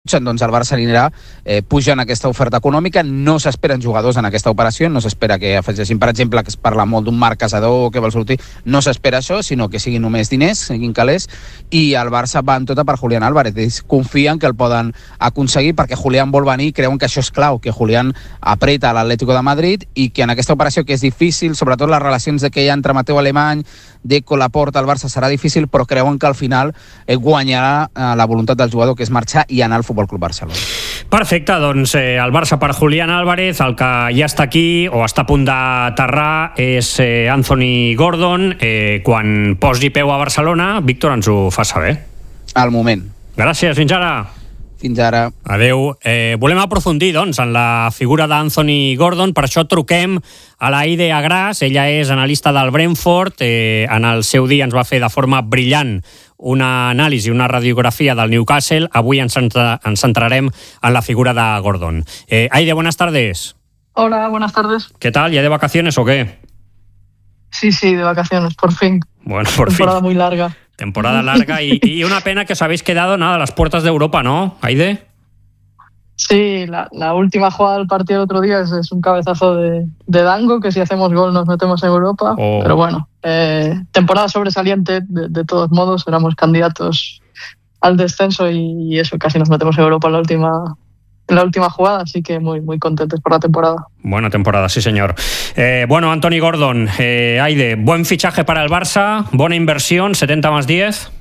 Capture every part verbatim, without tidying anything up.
doncs el Barça anirà eh, pujant aquesta oferta econòmica. No s'esperen jugadors en aquesta operació, no s'espera que afegeixin, per exemple, que es parla molt d'un Marc Casador que vol sortir, no s'espera això, sinó que siguin només diners, siguin calés, i el Barça va en tota per Julián Álvarez. Ells confien que el poden aconseguir perquè Julián vol venir, creuen que això és clau, que Julián apreta a l'Atlético de Madrid i que en aquesta operació, que és difícil, sobretot les relacions que hi ha entre Mateu Alemany, Deco, Laporta, al Barça serà difícil, però creuen que al final eh, guanyarà eh, la voluntat del jugador, que és marxar i anar al Futbol Club Barcelona. Perfecte, doncs eh, el Barça per Julián Álvarez, el que ja està aquí o està a punt d'aterrar és eh, Anthony Gordon. Eh, quan posi peu a Barcelona, Víctor ens ho fa saber. Al moment. Gràcies, fins ara. Fins ara. Adéu. Eh, volem aprofundir, doncs, en la figura d'Anthony Gordon. Per això truquem a la Aide Agràs. Ella és analista del Brentford. Eh, en el seu dia ens va fer de forma brillant una anàlisi, una radiografia del Newcastle. Avui ens, ens centrarem en la figura de Gordon. Eh, Aide, buenas tardes. Hola, buenas tardes. ¿Qué tal? ¿Ya de vacaciones o qué? Sí, sí, de vacaciones, por fin. Bueno, por Temporada fin. muy larga. Temporada larga y, y una pena que os habéis quedado nada a las puertas de Europa, ¿no, Aide? Sí, la, la última jugada del partido del otro día es, es un cabezazo de, de Dango, que si hacemos gol nos metemos en Europa. Oh. Pero bueno, eh, temporada sobresaliente, de, de todos modos, éramos candidatos al descenso y, y eso, casi nos metemos en Europa en la última... en la última jugada, así que muy, muy contentos por la temporada. Buena temporada, sí señor. Eh, bueno, Anthony Gordon, eh, Aide, buen fichaje para el Barça, buena inversión, setenta más diez.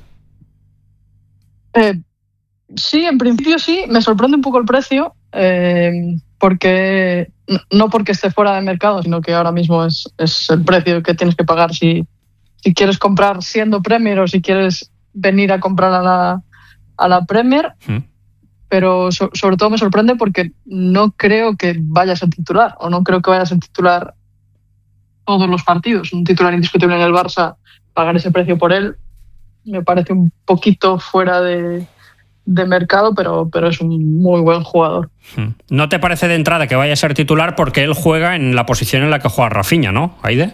Eh, sí, en principio sí, me sorprende un poco el precio, eh, porque no porque esté fuera de mercado, sino que ahora mismo es, es el precio que tienes que pagar si, si quieres comprar siendo Premier o si quieres venir a comprar a la, a la Premier. ¿Mm? Pero so, sobre todo me sorprende porque no creo que vaya a ser titular, o no creo que vaya a ser titular todos los partidos. Un titular indiscutible en el Barça, pagar ese precio por él, me parece un poquito fuera de, de mercado, pero, pero es un muy buen jugador. ¿No te parece de entrada que vaya a ser titular porque él juega en la posición en la que juega Rafinha, ¿no, Aide?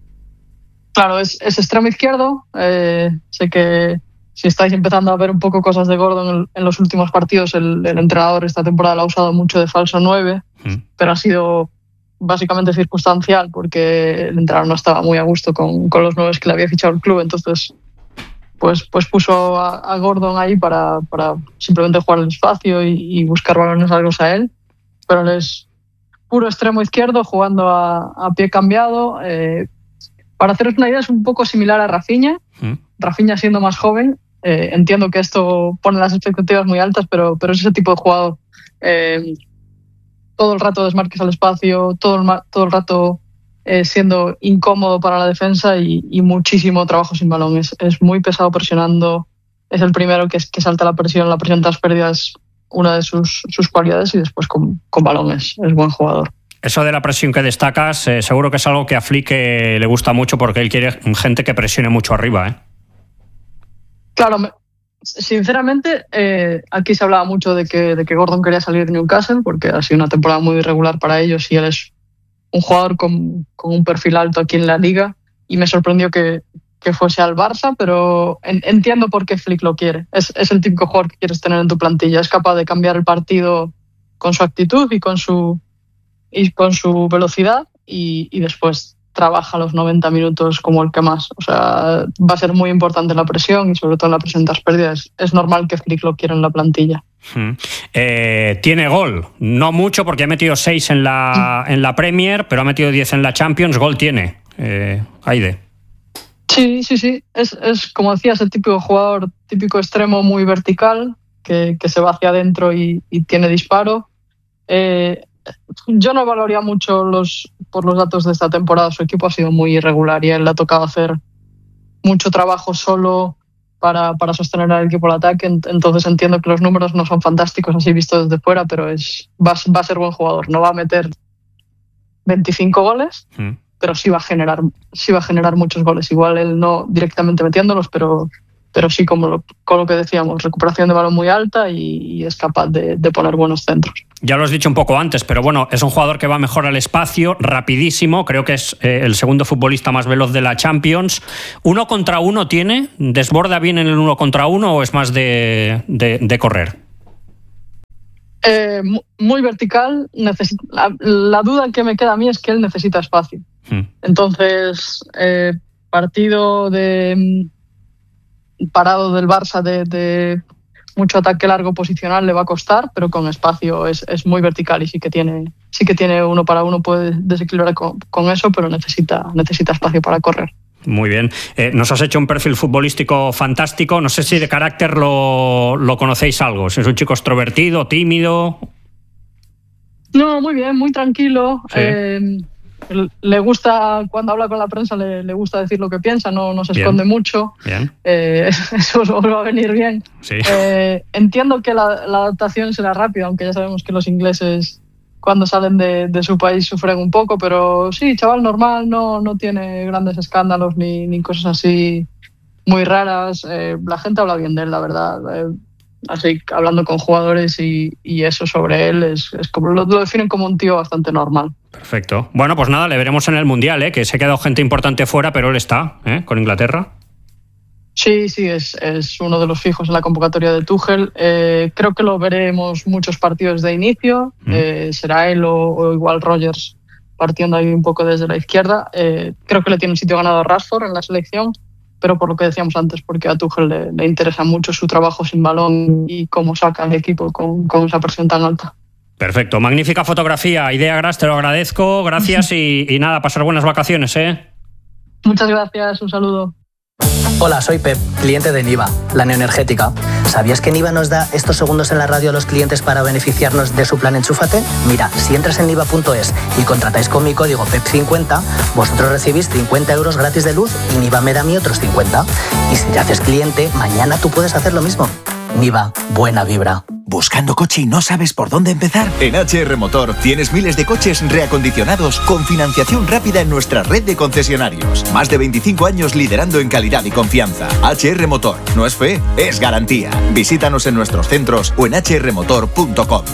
Claro, es, es extremo izquierdo. Eh, sé que si estáis empezando a ver un poco cosas de Gordon en, en los últimos partidos, el, el entrenador esta temporada lo ha usado mucho de falso nueve, mm. pero ha sido básicamente circunstancial porque el entrenador no estaba muy a gusto con, con los nueves que le había fichado el club, entonces pues, pues puso a, a Gordon ahí para, para simplemente jugar el espacio y, y buscar balones largos a él, pero él es puro extremo izquierdo jugando a, a pie cambiado. Eh, para haceros una idea, es un poco similar a Rafinha, mm. Rafinha siendo más joven. Eh, entiendo que esto pone las expectativas muy altas, pero, pero es ese tipo de jugador. Eh, todo el rato desmarques al espacio, todo el, todo el rato eh, siendo incómodo para la defensa y, y muchísimo trabajo sin balón. Es, es muy pesado presionando, es el primero que, que salta la presión, la presión tras pérdidas es una de sus, sus cualidades, y después con, con balón es, es buen jugador. Eso de la presión que destacas, eh, seguro que es algo que a Flick eh, le gusta mucho porque él quiere gente que presione mucho arriba, ¿eh? Claro, sinceramente, eh, aquí se hablaba mucho de que, de que Gordon quería salir de Newcastle porque ha sido una temporada muy irregular para ellos y él es un jugador con, con un perfil alto aquí en la liga, y me sorprendió que, que fuese al Barça, pero en, entiendo por qué Flick lo quiere. Es, es el típico jugador que quieres tener en tu plantilla, es capaz de cambiar el partido con su actitud y con su, y con su velocidad, y, y después trabaja los noventa minutos como el que más. O sea, va a ser muy importante la presión y sobre todo en la presión tras pérdidas. Es normal que Flick lo quiera en la plantilla. Hmm. Eh, tiene gol, no mucho porque ha metido seis en la, en la Premier, pero ha metido diez en la Champions. Gol tiene, eh, Aide. Sí, sí, sí. Es, es como decías, el típico jugador, típico extremo muy vertical, que, que se va hacia adentro y, y tiene disparo. Eh, yo no valoraría mucho los, por los datos de esta temporada. Su equipo ha sido muy irregular y a él le ha tocado hacer mucho trabajo solo para, para sostener al equipo al ataque. Entonces entiendo que los números no son fantásticos así vistos desde fuera, pero es, va, va a ser buen jugador. No va a meter veinticinco goles, mm. pero sí va a generar, sí va a generar muchos goles. Igual él no directamente metiéndolos, pero, pero sí como lo, con lo que decíamos, recuperación de balón muy alta y, y es capaz de, de poner buenos centros. Ya lo has dicho un poco antes, pero bueno, es un jugador que va mejor al espacio, rapidísimo, creo que es eh, el segundo futbolista más veloz de la Champions. ¿Uno contra uno tiene? ¿Desborda bien en el uno contra uno o es más de, de, de correr? Eh, muy vertical. Necesita, la, la duda que me queda a mí es que él necesita espacio. Hmm. Entonces, eh, partido de parado del Barça de, de mucho ataque largo posicional le va a costar, pero con espacio es, es muy vertical y sí que tiene sí que tiene uno para uno, puede desequilibrar con, con eso, pero necesita, necesita espacio para correr. Muy bien. Eh, nos has hecho un perfil futbolístico fantástico. No sé si de carácter lo, lo conocéis algo. Si es un chico extrovertido, tímido. No, muy bien, muy tranquilo. Sí. Eh, le gusta, cuando habla con la prensa, le, le gusta decir lo que piensa, no, no se esconde bien. mucho. Bien. Eh, eso os va a venir bien. Sí. Eh, entiendo que la, la adaptación será rápida, aunque ya sabemos que los ingleses, cuando salen de, de su país, sufren un poco, pero sí, chaval normal, no, no tiene grandes escándalos ni, ni cosas así muy raras. Eh, la gente habla bien de él, la verdad. Eh, así, hablando con jugadores y, y eso sobre él, es, es como, lo, lo definen como un tío bastante normal. Perfecto. Bueno, pues nada, le veremos en el Mundial, ¿eh? Que se ha quedado gente importante fuera, pero él está, ¿eh? Con Inglaterra. Sí, sí, es, es uno de los fijos en la convocatoria de Tuchel. Eh, creo que lo veremos muchos partidos de inicio. Mm. Eh, será él o, o igual Rodgers partiendo ahí un poco desde la izquierda. Eh, creo que le tiene un sitio ganado a Rashford en la selección, pero por lo que decíamos antes, porque a Tuchel le, le interesa mucho su trabajo sin balón y cómo saca el equipo con, con esa presión tan alta. Perfecto, magnífica fotografía. Idea Gras, te lo agradezco. Gracias y, y nada, pasar buenas vacaciones, ¿eh? Muchas gracias, un saludo. Hola, soy Pep, cliente de Niva, la neoenergética. ¿Sabías que Niva nos da estos segundos en la radio a los clientes para beneficiarnos de su plan Enchúfate? Mira, si entras en niva punto es y contratáis con mi código P E P cincuenta, vosotros recibís cincuenta euros gratis de luz y Niva me da a mí otros cincuenta. Y si te haces cliente, mañana tú puedes hacer lo mismo. Niva, buena vibra. ¿Buscando coche y no sabes por dónde empezar? En H R Motor tienes miles de coches reacondicionados con financiación rápida en nuestra red de concesionarios. Más de veinticinco años liderando en calidad y confianza. H R Motor, no es fe, es garantía. Visítanos en nuestros centros o en h r motor punto com.